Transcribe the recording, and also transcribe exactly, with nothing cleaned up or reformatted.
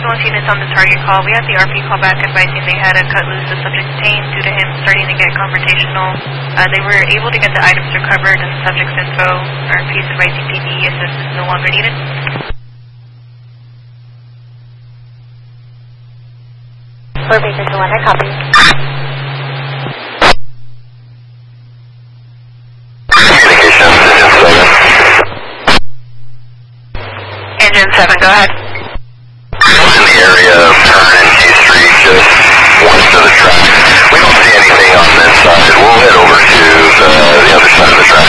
ambulance units on the target call. We had the R P call back advising they had a cut loose the subject's pain due to him starting to get confrontational. Uh, they were able to get the items recovered and the subject's info. R P is advising P D E assistance is no longer needed. four Baker to one, I copy. Engine seven, go ahead. In the area of Turn and K Street, just west of the track. We don't see anything on this side. We'll head over to the, the other side of the track.